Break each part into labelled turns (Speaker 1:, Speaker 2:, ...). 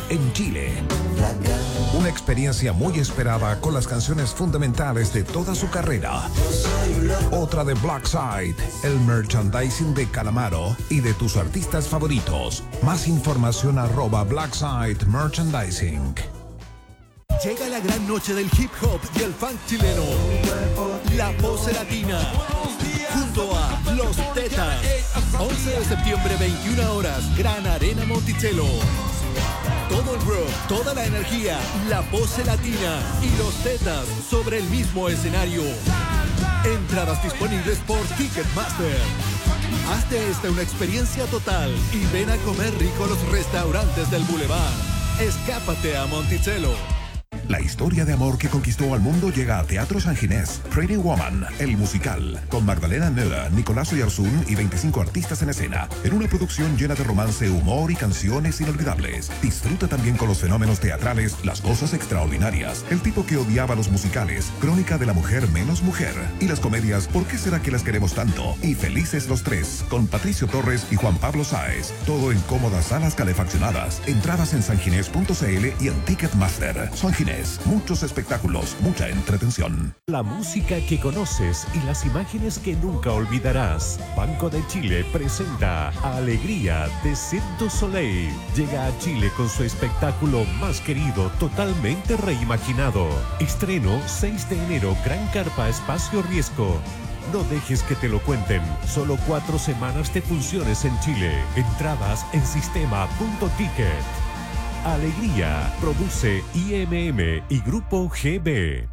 Speaker 1: en Chile. Una experiencia muy esperada con las canciones fundamentales de toda su carrera. Otra de Black Side, el merchandising de Calamaro y de tus artistas favoritos. Más información @Blackside Merchandising.
Speaker 2: Llega la gran noche del hip hop y el funk chileno. La Pose Latina. Junto a Los Tetas. 11 de septiembre, 21 horas. Gran Arena Monticello. Todo el rock, toda la energía, La Pose Latina y Los Tetas sobre el mismo escenario. Entradas disponibles por Ticketmaster. Hazte esta una experiencia total y ven a comer rico a los restaurantes del Boulevard. Escápate a Monticello.
Speaker 1: La historia de amor que conquistó al mundo llega a Teatro San Ginés. Pretty Woman, el musical, con Magdalena Nera, Nicolás Oyarzún y 25 artistas en escena, en una producción llena de romance, humor y canciones inolvidables. Disfruta también con los fenómenos teatrales, las cosas extraordinarias, el tipo que odiaba los musicales, Crónica de la mujer menos mujer, y las comedias ¿Por qué será que las queremos tanto? Y Felices los tres, con Patricio Torres y Juan Pablo Sáez. Todo en cómodas salas calefaccionadas. Entradas en sanginés.cl y en Ticketmaster. San Ginés. Muchos espectáculos, mucha entretención.
Speaker 3: La música que conoces y las imágenes que nunca olvidarás. Banco de Chile presenta Alegría de Cirque du Soleil. Llega a Chile con su espectáculo más querido, totalmente reimaginado. Estreno 6 de enero, Gran Carpa Espacio Riesgo. No dejes que te lo cuenten. Solo 4 semanas de funciones en Chile. Entradas en sistema.ticket. Alegría, produce IMM y Grupo GB.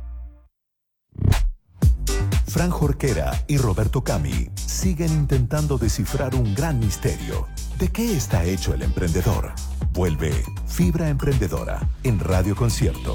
Speaker 4: Fran Jorquera y Roberto Cami siguen intentando descifrar un gran misterio. ¿De qué está hecho el emprendedor? Vuelve Fibra Emprendedora en Radio Concierto.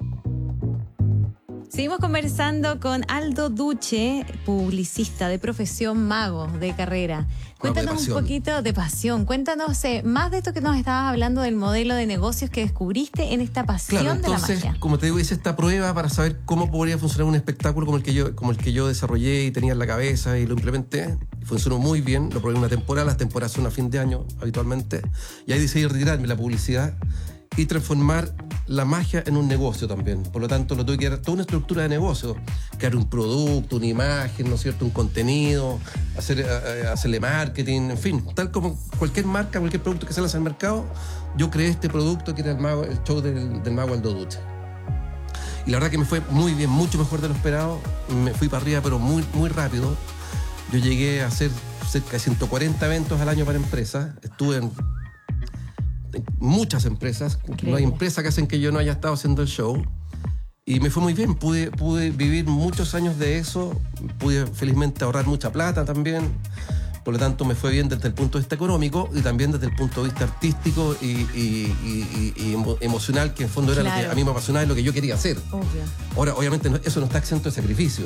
Speaker 5: Seguimos conversando con Aldo Duche, publicista de profesión, mago de carrera. Cuéntanos un poquito de pasión. Cuéntanos más de esto que nos estabas hablando del modelo de negocios que descubriste en esta pasión de la magia.
Speaker 6: Entonces, como te digo, hice esta prueba para saber cómo podría funcionar un espectáculo como el que yo desarrollé y tenía en la cabeza y lo implementé. Funcionó muy bien, lo probé una temporada, las temporadas son a fin de año habitualmente. Y ahí decidí retirarme de la publicidad y transformar la magia en un negocio también. Por lo tanto, lo tuve que dar toda una estructura de negocio. Crear un producto, una imagen, ¿no es cierto? Un contenido, hacerle marketing, en fin. Tal como cualquier marca, cualquier producto que se lanza al mercado, yo creé este producto que era el show del mago Aldo Duche. Y la verdad que me fue muy bien, mucho mejor de lo esperado. Me fui para arriba, pero muy, muy rápido. Yo llegué a hacer cerca de 140 eventos al año para empresas. Estuve en muchas empresas. No hay empresa que hacen que yo no haya estado haciendo el show. Y me fue muy bien. Pude vivir muchos años de eso. Pude felizmente ahorrar mucha plata también. Por lo tanto, me fue bien desde el punto de vista económico y también desde el punto de vista artístico y emocional, que en fondo era lo que a mí me apasionaba y lo que yo quería hacer.
Speaker 5: Obvio.
Speaker 6: Ahora, obviamente, eso no está exento de sacrificio.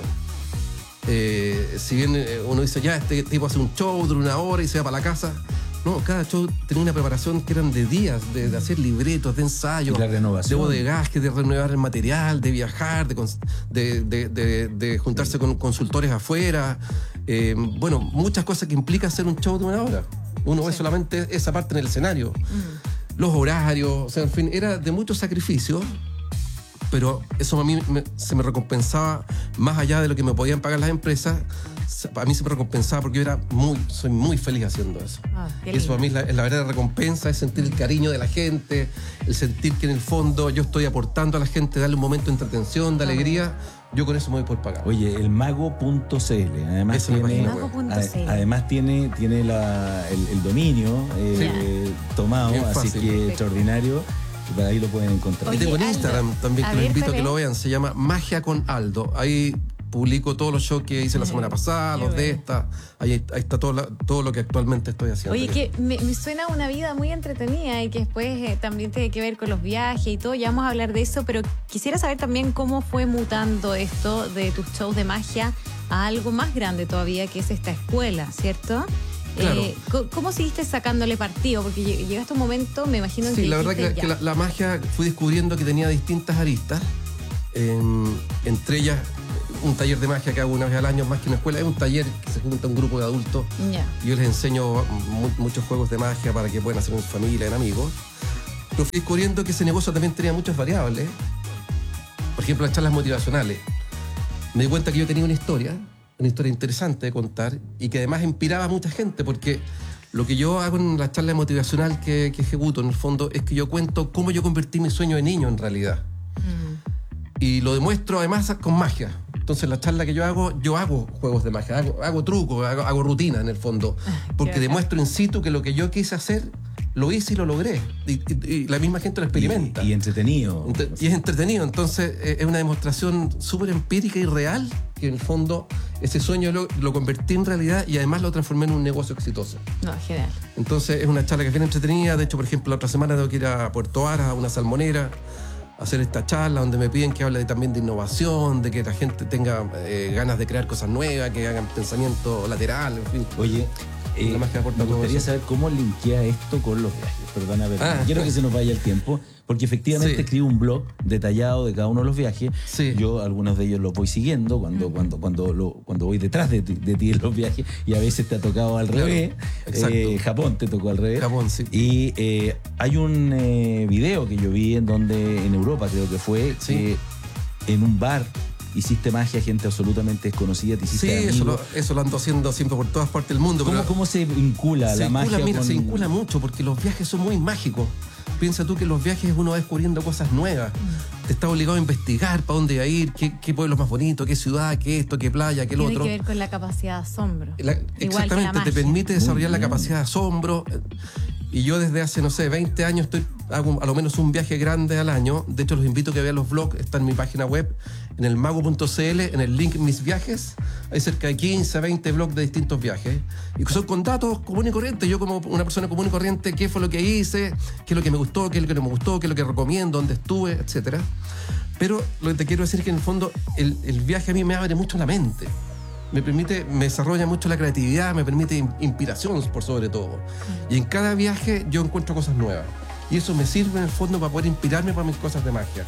Speaker 6: Si bien uno dice, ya, este tipo hace un show de 1 hora y se va para la casa. No, cada show tenía una preparación que eran de días, de hacer libretos, de ensayos, de bodegaje, de renovar el material, de viajar, de juntarse con consultores afuera. Bueno, muchas cosas que implica hacer un show de 1 hora. Uno ve solamente esa parte en el escenario. Los horarios, o sea, en fin, era de mucho sacrificio, pero eso a mí se me recompensaba más allá de lo que me podían pagar las empresas. A mí se me recompensaba porque yo soy muy feliz haciendo eso. Eso a mí es la verdadera recompensa, es sentir el cariño de la gente, el sentir que en el fondo yo estoy aportando a la gente, darle un momento de entretención, de alegría. Yo con eso me voy por pagar.
Speaker 7: Oye, el mago.cl, además tiene el dominio tomado, así que extraordinario. Por ahí lo pueden encontrar.
Speaker 6: Y tengo en Instagram también, que los invito a que lo vean, se llama Magia con Aldo. Ahí publico todos los shows que hice la semana pasada, los de esta. Ahí está todo lo que actualmente estoy haciendo.
Speaker 5: Oye, que me suena una vida muy entretenida y que después también tiene que ver con los viajes y todo. Ya vamos a hablar de eso, pero quisiera saber también cómo fue mutando esto de tus shows de magia a algo más grande todavía, que es esta escuela, ¿cierto?
Speaker 6: Claro.
Speaker 5: ¿Cómo seguiste sacándole partido? Porque llegaste a un momento, me imagino, en que
Speaker 6: la verdad que la magia fui descubriendo que tenía distintas aristas. Entre ellas, un taller de magia que hago una vez al año, más que una escuela, es un taller que se junta un grupo de adultos. Yo les enseño muchos juegos de magia para que puedan hacer en familia, en amigos. Pero fui descubriendo que ese negocio también tenía muchas variables. Por ejemplo, las charlas motivacionales. Me di cuenta que yo tenía una historia interesante de contar y que además inspiraba a mucha gente, porque lo que yo hago en la charla motivacional que ejecuto, en el fondo, es que yo cuento cómo yo convertí mi sueño de niño en realidad. Y lo demuestro además con magia. Entonces, la charla que yo hago juegos de magia, hago trucos, hago rutina en el fondo, porque demuestro in situ que lo que yo quise hacer, lo hice y lo logré. Y la misma gente lo experimenta.
Speaker 7: Y entretenido.
Speaker 6: Y es entretenido. Entonces, es una demostración súper empírica y real que en el fondo ese sueño lo convertí en realidad y además lo transformé en un negocio exitoso.
Speaker 5: No, genial.
Speaker 6: Entonces, es una charla que es bien entretenida. De hecho, por ejemplo, la otra semana tengo que ir a Puerto Vara, a una salmonera, a hacer esta charla donde me piden que hable también de innovación, de que la gente tenga ganas de crear cosas nuevas, que hagan pensamiento lateral, en fin.
Speaker 7: Oye, me gustaría saber cómo linkea esto con los viajes. Perdona, quiero que se nos vaya el tiempo, porque efectivamente escribo un blog detallado de cada uno de los viajes.
Speaker 6: Sí.
Speaker 7: Yo algunos de ellos los voy siguiendo cuando voy detrás de ti en los viajes, y a veces te ha tocado al revés. Japón te tocó al revés.
Speaker 6: Japón, sí.
Speaker 7: Y hay un video que yo vi en Europa creo que fue, que en un bar hiciste magia, gente absolutamente desconocida, te hiciste amigo.
Speaker 6: Eso lo ando haciendo siempre por todas partes del mundo.
Speaker 7: ¿Cómo se vincula la magia?
Speaker 6: Se vincula mucho, porque los viajes son muy mágicos. Piensa tú que en los viajes uno va descubriendo cosas nuevas. Te estás obligado a investigar para dónde va a ir, qué pueblo es más bonito, qué ciudad, qué esto, qué playa, qué lo otro.
Speaker 5: Tiene que ver con la capacidad de asombro.
Speaker 6: Exactamente, te permite desarrollar la capacidad de asombro. Y yo desde hace, 20 años hago a lo menos un viaje grande al año. De hecho, los invito a que vean los vlogs. Está en mi página web, en el mago.cl, en el link Mis Viajes. Hay cerca de 15 a 20 vlogs de distintos viajes. Y son con datos comunes y corrientes. Yo, como una persona común y corriente, qué fue lo que hice, qué es lo que me gustó, qué es lo que no me gustó, qué es lo que recomiendo, dónde estuve, etc. Pero lo que te quiero decir es que en el fondo el viaje a mí me abre mucho la mente. Me desarrolla mucho la creatividad, me permite inspiración por sobre todo. Y en cada viaje yo encuentro cosas nuevas. Y eso me sirve en el fondo para poder inspirarme para mis cosas de magia.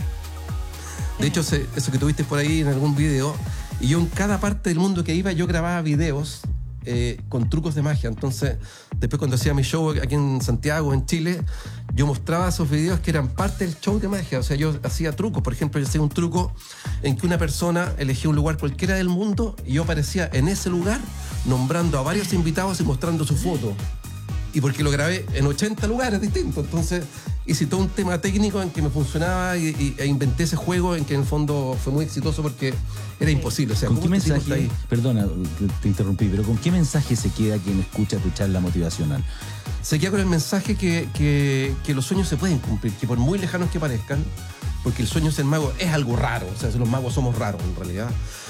Speaker 6: De hecho, eso que tuviste por ahí en algún video, y yo en cada parte del mundo que iba, yo grababa videos con trucos de magia. Entonces, después cuando hacía mi show aquí en Santiago, en Chile, yo mostraba esos videos que eran parte del show de magia. O sea, yo hacía trucos. Por ejemplo, yo hacía un truco en que una persona elegía un lugar cualquiera del mundo y yo aparecía en ese lugar nombrando a varios invitados y mostrando su foto. Y porque lo grabé en 80 lugares distintos. Entonces hice todo un tema técnico en que me funcionaba e inventé ese juego en que en el fondo fue muy exitoso porque era imposible. O sea,
Speaker 7: ¿con qué mensaje, perdona, te interrumpí, pero con qué mensaje se queda quien escucha tu charla motivacional?
Speaker 6: Se queda con el mensaje que los sueños se pueden cumplir, que por muy lejanos que parezcan, porque el sueño de ser mago es algo raro. O sea, los magos somos raros en realidad.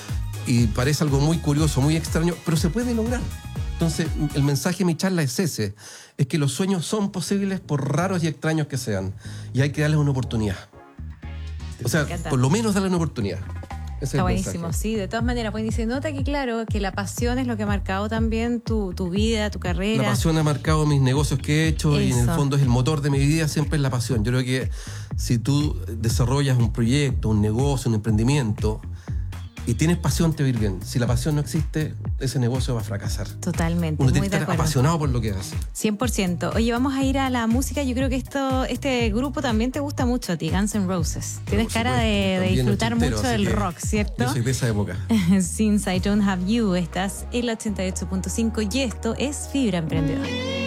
Speaker 6: Y parece algo muy curioso, muy extraño, pero se puede lograr. Entonces, el mensaje de mi charla es ese, es que los sueños son posibles por raros y extraños que sean, y hay que darles una oportunidad. O sea, por lo menos darles una oportunidad.
Speaker 5: Está buenísimo, sí. De todas maneras, pues se nota que, claro, que la pasión es lo que ha marcado también tu vida, tu carrera.
Speaker 6: La pasión ha marcado mis negocios que he hecho. Eso. Y en el fondo es el motor de mi vida, siempre es la pasión. Yo creo que si tú desarrollas un proyecto, un negocio, un emprendimiento, y tienes pasión, te va a ir bien. Si la pasión no existe, ese negocio va a fracasar.
Speaker 5: Totalmente.
Speaker 6: Uno tiene que estar apasionado por lo que hace.
Speaker 5: 100%. Oye, vamos a ir a la música. Yo creo que este grupo también te gusta mucho a ti, Guns N' Roses. Tienes cara de disfrutar mucho del rock, ¿cierto?
Speaker 6: Yo soy de esa época.
Speaker 5: Since I Don't Have You, estás en el 88.5 y esto es Fibra Emprendedora.